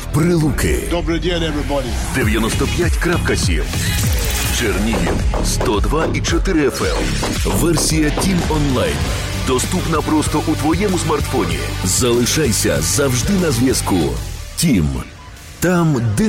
Прилуки. Добрий день, everybody. 95.7. Чернігів 102,4 FM. Версія Тім Онлайн. Доступна просто у твоєму смартфоні. Залишайся завжди на зв'язку. Тім. Там, де